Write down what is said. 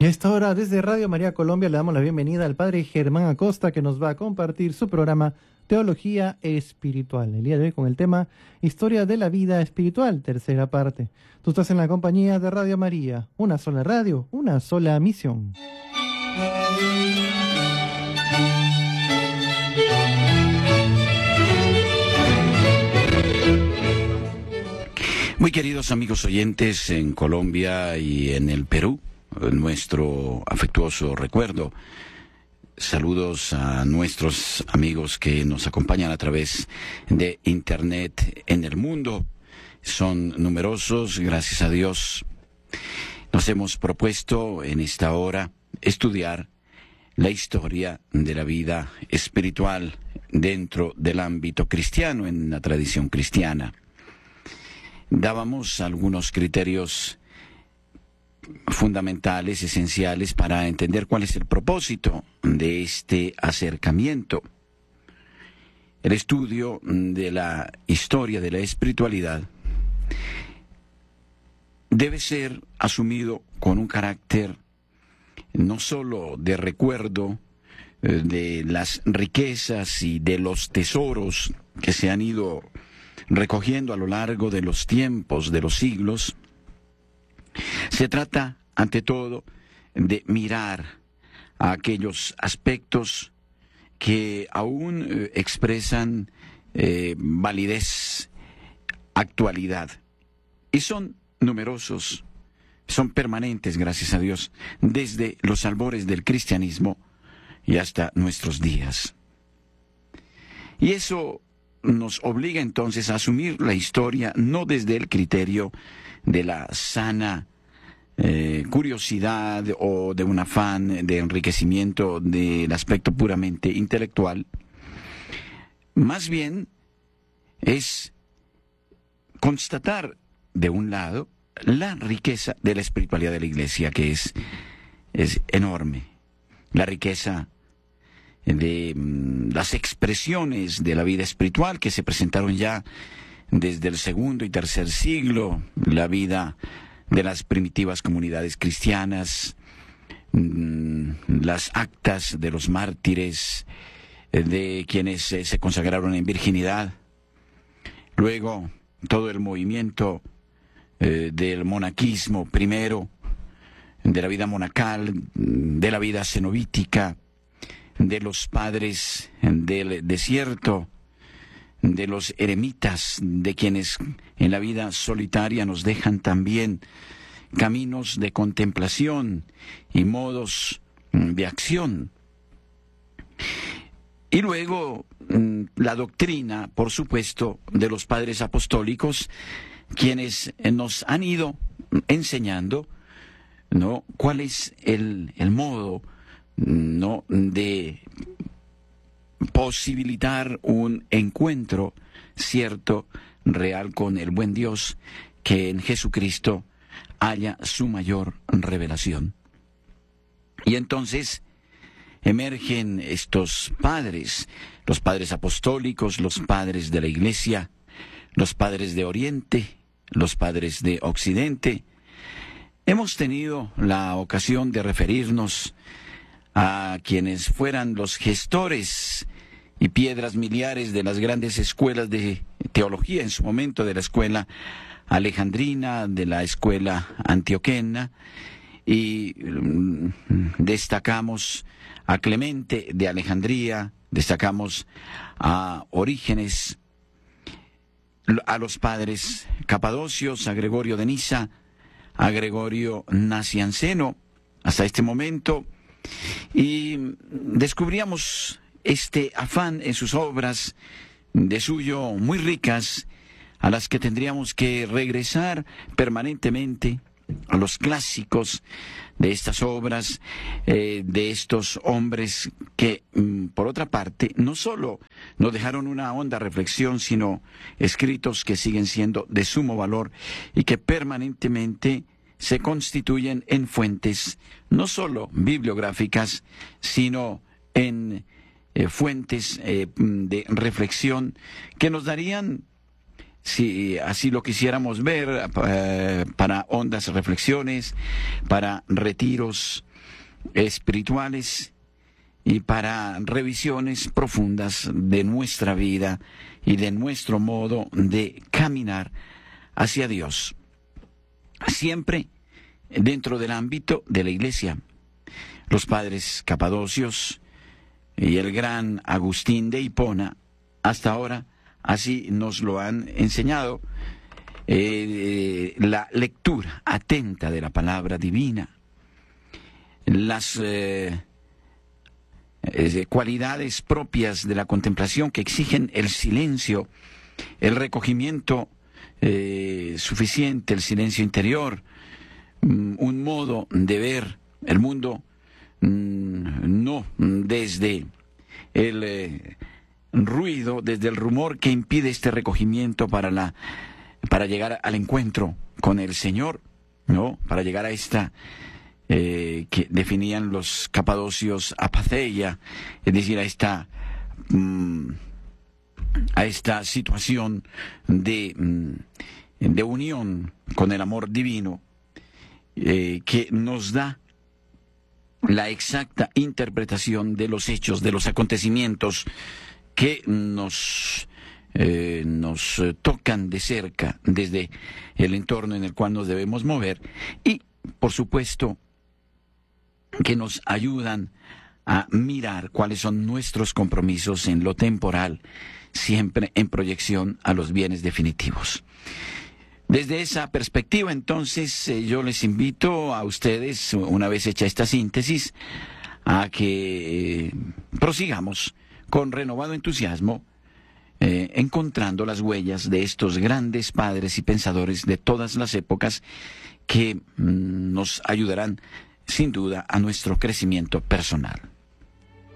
Y a esta hora, desde Radio María Colombia, le damos la bienvenida al padre Germán Acosta, que nos va a compartir su programa Teología Espiritual. El día de hoy con el tema Historia de la Vida Espiritual, tercera parte. Tú estás en la compañía de Radio María, una sola radio, una sola misión. Muy queridos amigos oyentes en Colombia y en el Perú, nuestro afectuoso recuerdo. Saludos a nuestros amigos que nos acompañan a través de Internet en el mundo. Son numerosos, gracias a Dios. Nos hemos propuesto en esta hora estudiar la historia de la vida espiritual dentro del ámbito cristiano, en la tradición cristiana. Dábamos algunos criterios fundamentales, esenciales, para entender cuál es el propósito de este acercamiento. El estudio de la historia de la espiritualidad debe ser asumido con un carácter no solo de recuerdo de las riquezas y de los tesoros que se han ido recogiendo a lo largo de los tiempos, de los siglos. Se trata, ante todo, de mirar a aquellos aspectos que aún expresan validez, actualidad. Y son numerosos, son permanentes, gracias a Dios, desde los albores del cristianismo y hasta nuestros días. Y eso nos obliga entonces a asumir la historia no desde el criterio de la sana curiosidad o de un afán de enriquecimiento del aspecto puramente intelectual. Más bien es constatar, de un lado, la riqueza de la espiritualidad de la Iglesia, que es enorme. La riqueza de las expresiones de la vida espiritual que se presentaron ya desde el segundo y tercer siglo, la vida de las primitivas comunidades cristianas, las actas de los mártires, de quienes se consagraron en virginidad, luego todo el movimiento del monaquismo primero, de la vida monacal, de la vida cenobítica, de los padres del desierto, de los eremitas, de quienes en la vida solitaria nos dejan también caminos de contemplación y modos de acción. Y luego la doctrina, por supuesto, de los padres apostólicos, quienes nos han ido enseñando, ¿no?, cuál es el modo, ¿no?, de posibilitar un encuentro cierto, real con el buen Dios, que en Jesucristo haya su mayor revelación. Y entonces emergen estos padres, los padres apostólicos, los padres de la Iglesia, los padres de Oriente, los padres de Occidente. Hemos tenido la ocasión de referirnos a quienes fueran los gestores y piedras miliares de las grandes escuelas de teología en su momento, de la escuela alejandrina, de la escuela antioquena, y destacamos a Clemente de Alejandría, destacamos a Orígenes, a los padres capadocios, a Gregorio de Niza, a Gregorio Nacianceno, hasta este momento, y descubríamos este afán en sus obras, de suyo muy ricas, a las que tendríamos que regresar permanentemente, a los clásicos de estas obras, de estos hombres que, por otra parte, no solo nos dejaron una honda reflexión, sino escritos que siguen siendo de sumo valor y que permanentemente se constituyen en fuentes no solo bibliográficas, sino en fuentes de reflexión que nos darían si así lo quisiéramos ver, para hondas reflexiones, para retiros espirituales y para revisiones profundas de nuestra vida y de nuestro modo de caminar hacia Dios. Siempre dentro del ámbito de la Iglesia. Los padres capadocios y el gran Agustín de Hipona, hasta ahora, así nos lo han enseñado, la lectura atenta de la palabra divina, las cualidades propias de la contemplación que exigen el silencio, el recogimiento suficiente, el silencio interior, un modo de ver el mundo no desde el ruido, desde el rumor que impide este recogimiento para llegar al encuentro con el Señor, ¿no? Para llegar a esta que definían los capadocios apatheia, es decir, a esta situación de unión con el amor divino, que nos da la exacta interpretación de los hechos, de los acontecimientos que nos tocan de cerca desde el entorno en el cual nos debemos mover, y por supuesto que nos ayudan a mirar cuáles son nuestros compromisos en lo temporal, siempre en proyección a los bienes definitivos. Desde esa perspectiva, entonces, yo les invito a ustedes, una vez hecha esta síntesis, a que prosigamos con renovado entusiasmo, encontrando las huellas de estos grandes padres y pensadores de todas las épocas que nos ayudarán, sin duda, a nuestro crecimiento personal.